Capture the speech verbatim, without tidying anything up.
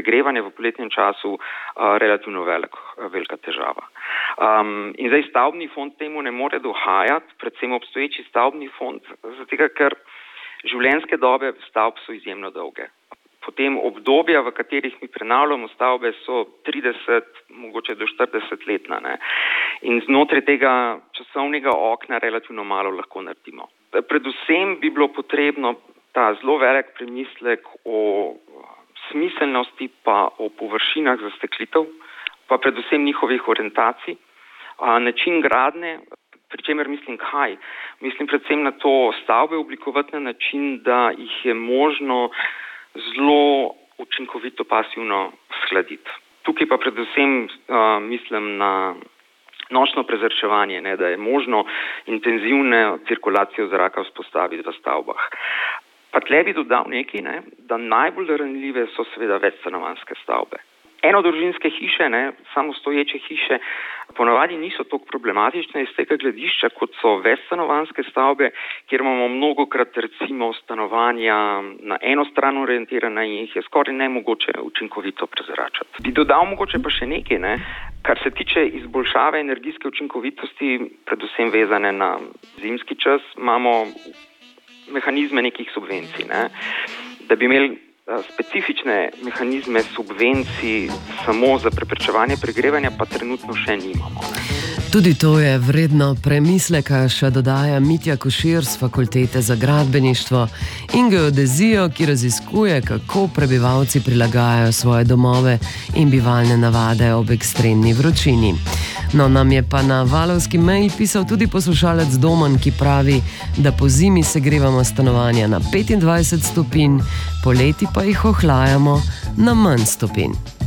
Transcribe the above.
pregrevanje v poletnem času uh, relativno velik, velika težava. Um, in zdaj stavbni fond temu ne more dohajati, predvsem obstoječi stavbni fond, zato ker življenjske dobe stavb so izjemno dolge. Potem obdobja, v katerih mi prenavljamo stavbe, so trideset, mogoče do štirideset letna. Ne? In znotraj tega časovnega okna relativno malo lahko naredimo. Predvsem bi bilo potrebno ta zelo velik premislek o smiselnosti pa o površinah za steklitev, pa predvsem njihovih orientacij, način gradnje, pri čemer mislim kaj? Mislim predvsem na to stavbe oblikovati na način, da jih je možno zelo učinkovito pasivno shladiti. Tukaj pa predvsem uh, mislim na nočno prezračevanje, ne, da je možno intenzivno cirkulacijo zraka vzpostaviti v stavbah. Pa tle bi dodal nekaj, ne, da najbolj ranljive so seveda večstanovanjske stavbe. Enodružinske hiše, ne, samostoječe hiše, ponavadi niso toliko problematične iz tega gledišča, kot so večstanovanjske stavbe, kjer imamo mnogokrat recimo stanovanja na eno stran orientirana in jih je skoraj nemogoče učinkovito prezračati. Bi dodal mogoče pa še nekaj, ne, kar se tiče izboljšave energijske učinkovitosti, predvsem vezane na zimski čas, imamo mehanizme nekih subvencij, ne, da bi imeli specifične mehanizme subvencij samo za preprečevanje pregrevanja, pa trenutno še nimamo. Ne. Tudi to je vredno premisleka, še dodaja Mitja Košir z Fakultete za gradbeništvo in geodezijo, ki raziskuje, kako prebivalci prilagajajo svoje domove in bivalne navade ob ekstremni vročini. No, nam je pa na valovski meji pisal tudi poslušalec Domen, ki pravi, da po zimi segrevamo stanovanja na petindvajset stopinj, poleti pa jih ohlajamo na manj stopinj.